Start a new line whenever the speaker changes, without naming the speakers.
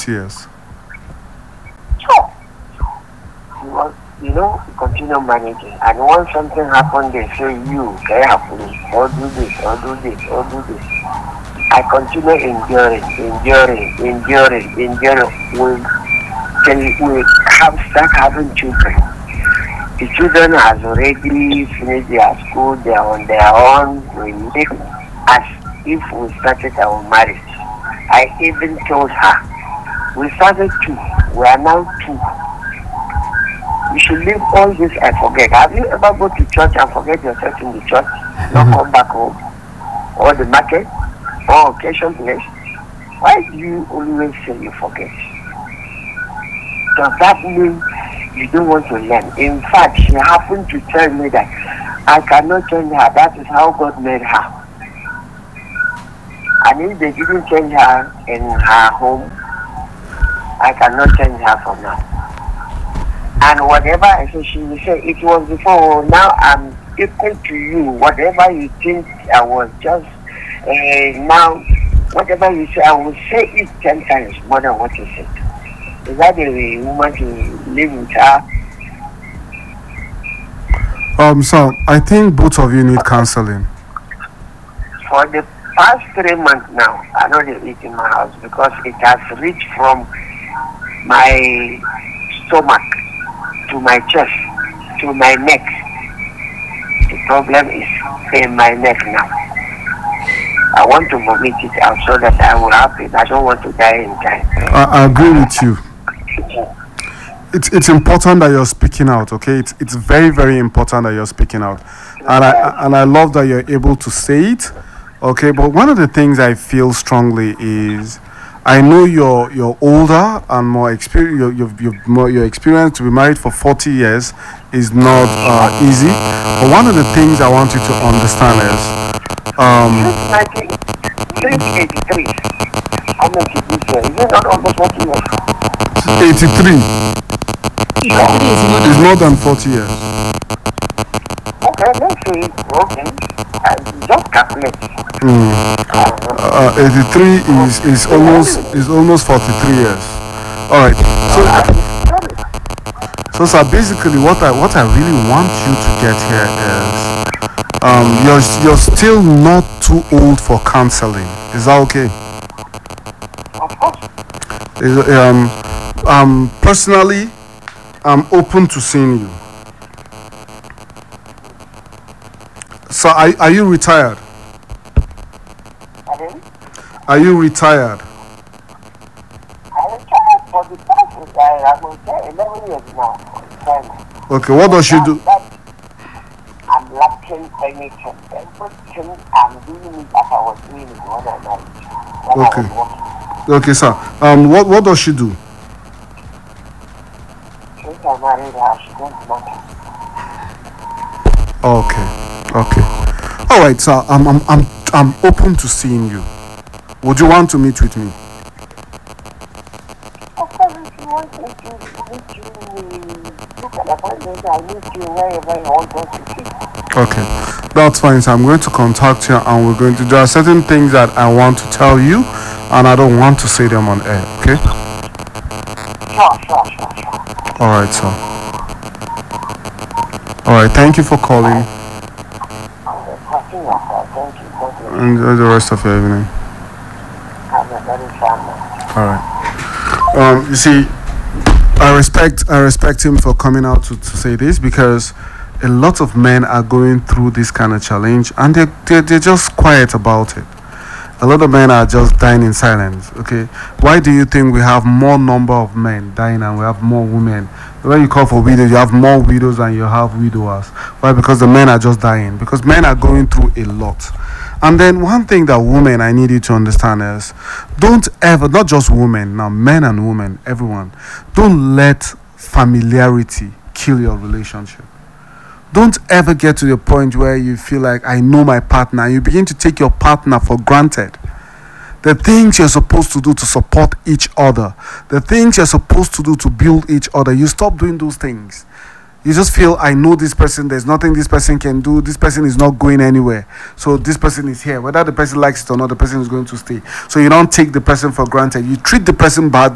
Yes.
So, you continue managing. And once something happens, they say, you, careful, or do this, or do this, or do this. I continue enduring. We start having children. The children has already finished their school, they are on their own. We live as if we started our marriage. I even told her, we started two, we are now two. We should leave all this and forget. Have you ever go to church and forget yourself in the church? Not come back home? Or the market? Or occasion place? Why do you always say you forget? Does that mean you don't want to learn? In fact, she happened to tell me that I cannot change her. That is how God made her. And if they didn't change her in her home, I cannot change her for now. And whatever I say, she will say, it was before, now I'm equal to you. Whatever you think I was just, now, whatever you say, I will say it 10 times more than what you said. Is that the woman to live with her?
So I think both of you need counseling.
For the past 3 months now, I know they eat in my house because it has reached from my stomach to my chest to my neck. The problem is in my neck now. I want to vomit it out so that I will have it. I don't want to die in time.
I agree with you. It's important that you're speaking out, okay? It's very, very important that you're speaking out. And I love that you're able to say it, okay? But one of the things I feel strongly is I know you're older and more experienced. Your experience to be married for 40 years is not easy. But one of the things I want you to understand is
Since 1983, how much is this year? Is it not almost 40 years?
83 is more than 40 years.
Okay, let's say, okay, just calculate.
83 is almost 43 years. All right. So sir, basically, what I really want you to get here is, you're still not too old for counseling. Is that okay?
Of course.
Personally, I'm open to seeing you. So are you retired?
Pardon?
Are you retired?
I retired for the past, I'm okay, 11 years now.
Okay, what does she do?
I'm lacking anything. Everything I'm doing it as I was doing it when I married.
Okay. Okay, sir. What does she do?
Since I married her, she don't matter.
Okay. All right, sir. I'm open to seeing you. Would you want to meet with me?
Of course, if you want me to meet you, look at the appointment, I'll meet you wherever you want us to see.
Okay, that's fine. So I'm going to contact you, and we're going to. There are certain things that I want to tell you, and I don't want to say them on air. Okay?
Sure.
All right, sir. All right. Thank you for calling.
Thank you.
Enjoy the rest of your evening.
Have a very fun night.
All right. You see, I respect him for coming out to say this, because a lot of men are going through this kind of challenge and they're just quiet about it. A lot of men are just dying in silence. Okay, why do you think we have more number of men dying and we have more women? When you call for widows, you have more widows than you have widowers. Why? Because the men are just dying. Because men are going through a lot. And then one thing that women, I need you to understand is, don't ever, not just women, now men and women, everyone, don't let familiarity kill your relationship. Don't ever get to the point where you feel like, I know my partner. You begin to take your partner for granted. The things you're supposed to do to support each other, the things you're supposed to do to build each other, you stop doing those things. You just feel, I know this person, there's nothing this person can do, this person is not going anywhere. So this person is here. Whether the person likes it or not, the person is going to stay. So you don't take the person for granted. You treat the person bad